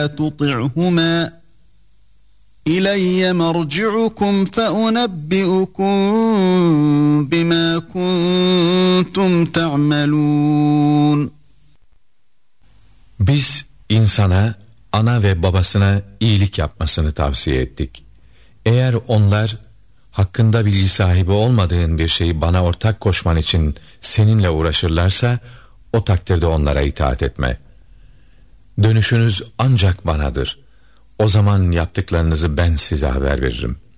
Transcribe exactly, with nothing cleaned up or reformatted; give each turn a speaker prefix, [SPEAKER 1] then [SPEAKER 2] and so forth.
[SPEAKER 1] تطعهما İleyye merci'ukum fe unebbi'ukum bima kuntum ta'melun.
[SPEAKER 2] Biz insana ana ve babasına iyilik yapmasını tavsiye ettik. Eğer onlar hakkında bilgi sahibi olmadığın bir şeyi bana ortak koşman için seninle uğraşırlarsa o takdirde onlara itaat etme. Dönüşünüz ancak banadır. O zaman yaptıklarınızı ben size haber veririm.